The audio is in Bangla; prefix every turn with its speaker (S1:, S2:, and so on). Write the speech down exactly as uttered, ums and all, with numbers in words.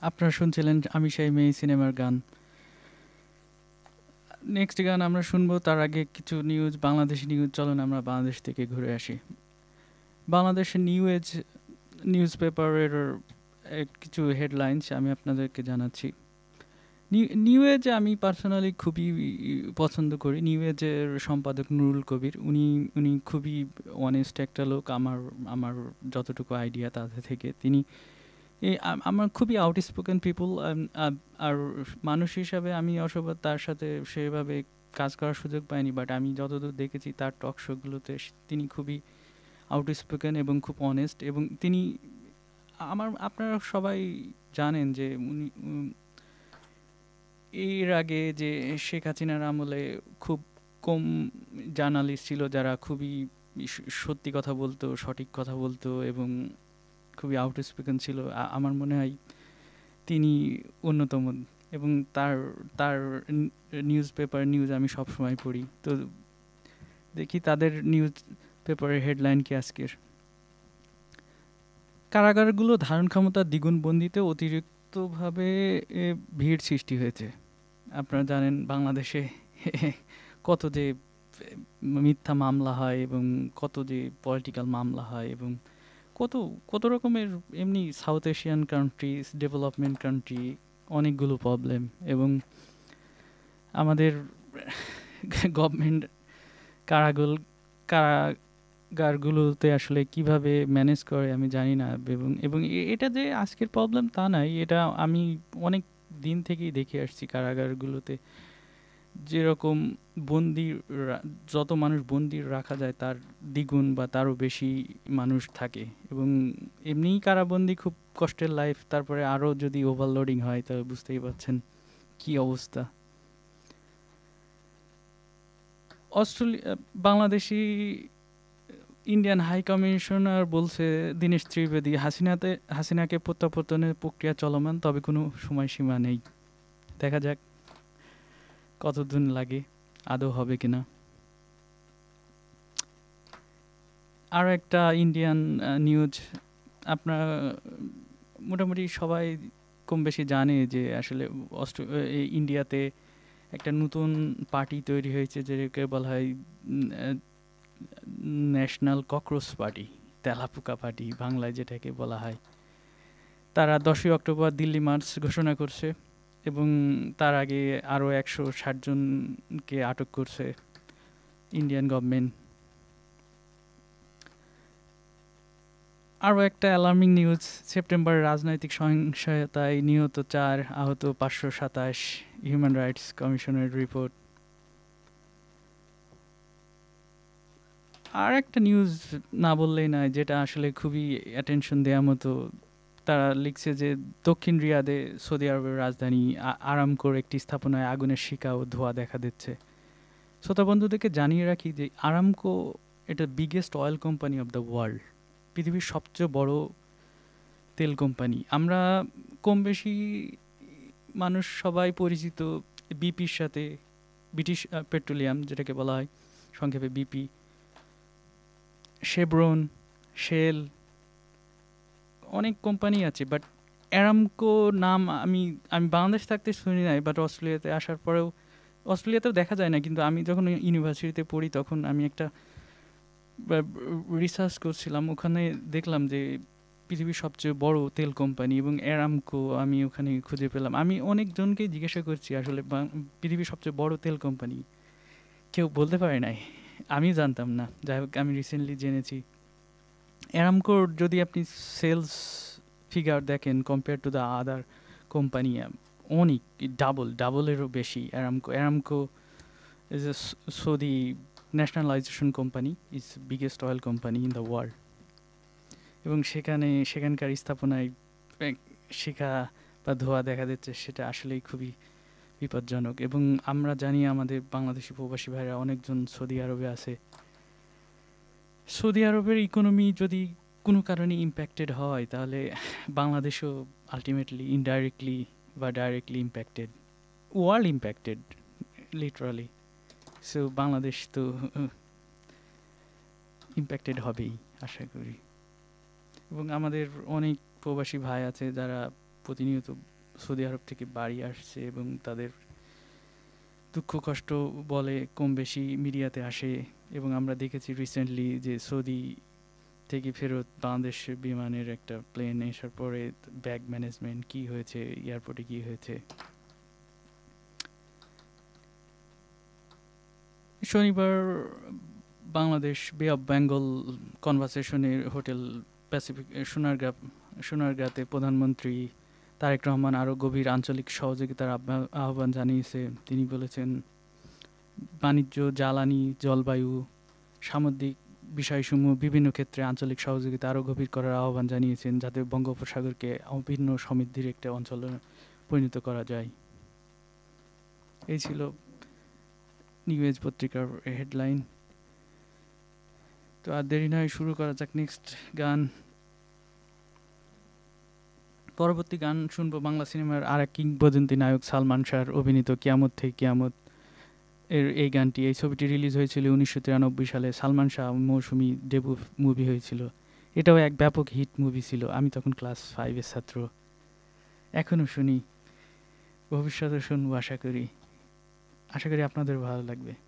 S1: আপনারা শুনছিলেন আমি সেই মেয়ে সিনেমার গান। নেক্সট গান আমরা শুনবো, তার আগে কিছু নিউজ, বাংলাদেশি নিউজ। চলুন আমরা বাংলাদেশ থেকে ঘুরে আসি। বাংলাদেশের নিউ এজ নিউজ পেপারের কিছু হেডলাইন্স আমি আপনাদেরকে জানাচ্ছি। নিউ নিউ এজে আমি পার্সোনালি খুবই পছন্দ করি নিউ এজের সম্পাদক নুরুল কবির। উনি উনি খুবই অনেস্ট একটা লোক, আমার আমার যতটুকু আইডিয়া তাদের থেকে। তিনি এই আ- আমার খুবই আউটস্পোকেন পিপল, আর মানুষ হিসাবে আমি অসব তার সাথে সেভাবে কাজ করার সুযোগ পাইনি, বাট আমি যতদূর দেখেছি তার টক শোগুলোতে তিনি খুবই আউটস্পোকেন এবং খুব অনেস্ট। এবং তিনি আমার আপনারা সবাই জানেন যে উনি উম, এর আগে যে শেখ হাসিনার আমলে খুব কম জার্নালিস্ট ছিল যারা খুবই স- সত্যি কথা বলতো, সঠিক কথা বলতো এবং খুবই আউটস্পোকেন ছিল। আ- আমার মনে হয় তিনি অন্যতম। এবং তার তার নিউজ পেপার নিউজ আমি সবসময় পড়ি। তো দেখি তাদের নিউজ পেপারের হেডলাইন কি আজকের: কারাগারগুলো ধারণ ক্ষমতা দ্বিগুণ বন্দিতে অতিরিক্তভাবে এ, ভিড় সৃষ্টি হয়েছে। আপনারা জানেন বাংলাদেশে কত যে এ, মিথ্যা মামলা হয় এবং কত যে পলিটিক্যাল মামলা হয় এবং কত কত রকমের এমনি south Asian countries, development country, অনেকগুলো প্রবলেম। এবং আমাদের গভর্নমেন্ট কারাগুল কারাগারগুলোতে আসলে কিভাবে ম্যানেজ করে আমি জানি না। এবং এবং এ- এটা যে আজকের প্রবলেম তা নাই, এটা আমি অনেক দিন থেকেই দেখে আসছি। কারাগারগুলোতে যেরকম বন্দি রা- যত মানুষ বন্দি রাখা যায় তার দ্বিগুণ বা তারও বেশি মানুষ থাকে। এবং এমনিই কারাবন্দি খুব কষ্টের লাইফ, তারপরে আরও যদি ওভারলোডিং হয় তাহলে বুঝতেই পারছেন কি অবস্থা। Australia Bangladeshi Indian high commissioner বলছে দীনেশ ত্রিবেদী, হাসিনাতে হাসিনাকে প্রত্যাবর্তনের প্রক্রিয়া চলমান, তবে কোনো সময়সীমা নেই। দেখা যাক কতদিন লাগে, আদৌ হবে কিনা। আরও একটা ইন্ডিয়ান নিউজ, আপনারা মোটামুটি সবাই কম বেশি জানে যে আসলে অস্ট্রে- এই ইন্ডিয়াতে একটা নতুন পার্টি তৈরি হয়েছে যেটাকে বলা হয় ন্যাশনাল ককরোচ পার্টি, তেলাপোকা পার্টি বাংলায় যেটাকে বলা হয়। তারা দশই অক্টোবর দিল্লি মার্চ ঘোষণা করছে এবং তার আগে আরও একশো ষাট জনকে আটক করছে ইন্ডিয়ান গভর্নমেন্ট। আরও একটা অ্যালার্মিং নিউজ, সেপ্টেম্বরে রাজনৈতিক সহিংসতায় নিহত চার, আহত পাঁচশো সাতাশ, হিউম্যান রাইটস কমিশনের রিপোর্ট। আর একটা নিউজ না বললেই নয়, যেটা আসলে খুবই অ্যাটেনশন দেওয়ার মতো। তারা লিখছে যে দক্ষিণ রিয়াদে সৌদি আরবের রাজধানী আ- আরামকোর একটি স্থাপনায় আগুনের শিকা ও ধোঁয়া দেখা দিচ্ছে। শ্রোতা বন্ধুদেরকে জানিয়ে রাখি যে আরামকো এটা biggest oil company of the world, পৃথিবীর সবচেয়ে বড় তেল কোম্পানি। আমরা কম বেশি মানুষ সবাই পরিচিত বিপির সাথে, ব্রিটিশ পেট্রোলিয়াম যেটাকে বলা হয় সংক্ষেপে বিপি, শেভরন, শেল, অনেক কোম্পানি আছে। বাট অ্যারামকো নাম আমি আমি বাংলাদেশ থাকতে শুনি নাই, বাট অস্ট্রেলিয়াতে আসার পরেও, অস্ট্রেলিয়াতেও দেখা যায় না, কিন্তু আমি যখন ইউনিভার্সিটিতে পড়ি তখন আমি একটা রিসার্চ করছিলাম, ওখানে দেখলাম যে পৃথিবীর সবচেয়ে বড় তেল কোম্পানি এবং অ্যারামকো আমি ওখানে খুঁজে পেলাম। আমি অনেকজনকে জিজ্ঞাসা করছি আসলে বাং- পৃথিবীর সবচেয়ে বড় তেল কোম্পানি, কেউ বলতে পারে নাই। আমি জানতাম না, যাই হোক আমি রিসেন্টলি জেনেছি। অ্যারামকোর যদি আপনি সেলস ফিগার দেখেন compare to the other company, অনেক ডাবল ডাবলেরও বেশি। Aramco Aramco is a Saudi nationalisation company, is biggest oil company in the world. এবং সেখানে সেখানকার স্থাপনায় এক শিখা বা ধোঁয়া দেখা দিচ্ছে, সেটা আসলেই খুবই বিপজ্জনক। এবং আমরা জানি আমাদের বাংলাদেশি প্রবাসী ভাইরা অনেকজন সৌদি আরবে আছে। সৌদি আরবের ইকোনমি যদি কোনো কারণে ইম্প্যাক্টেড হয় তাহলে বাংলাদেশও আলটিমেটলি ইনডাইরেক্টলি বা directly impacted, world impacted literally. So Bangladesh তো ইম্প্যাক্টেড হবেই আশা করি। এবং আমাদের অনেক প্রবাসী ভাই আছে যারা প্রতিনিয়ত সৌদি আরব থেকে বাড়ি আসছে এবং তাদের দুঃখ কষ্ট বলে কম বেশি মিডিয়াতে আসে এবং আমরা দেখেছি রিসেন্টলি যে সৌদি থেকে ফেরত বাংলাদেশ বিমানের একটা প্লেন আসার পরে ব্যাগ ম্যানেজমেন্ট কি হয়েছে, এয়ারপোর্টে কি হয়েছে। শনিবার বাংলাদেশ বে of Bengal কনভারসেশনের hotel Pacific Sonargaon সোনারগাঁতে প্রধানমন্ত্রী তারেক রহমান আরও গভীর আঞ্চলিক সহযোগিতার আহ্বা- আহ্বান জানিয়েছে। তিনি বলেছেন, বাণিজ্য, জ্বালানি, জলবায়ু, সামুদ্রিক বিষয়সমূহ বিভিন্ন ক্ষেত্রে আঞ্চলিক সহযোগিতা আরও গভীর করার আহ্বান জানিয়েছেন, যাতে বঙ্গোপসাগরকে অভিন্ন সমৃদ্ধির একটা অঞ্চলে পরিণত করা যায়। এই ছিল নিউ এজ পত্রিকার হেডলাইন। তো আর দেরি নয়, শুরু করা যাক নেক্সট গান। পরবর্তী গান শুনবো বাংলা সিনেমার আর এক কিংবদন্তি নায়ক সালমান শাহর অভিনীত কিয়ামত থেকে কিয়ামত এর এই গানটি। এই ছবিটি রিলিজ হয়েছিল উনিশশো তিরানব্বই সালে। সালমান শাহ মৌসুমী ডেবু মুভি হয়েছিল। এটাও এক ব্যাপক হিট মুভি ছিল। আমি তখন ক্লাস ফাইভের ছাত্র। এখনও শুনি, ভবিষ্যতে শুনবো আশা করি। আশা করি আপনাদের ভালো লাগবে।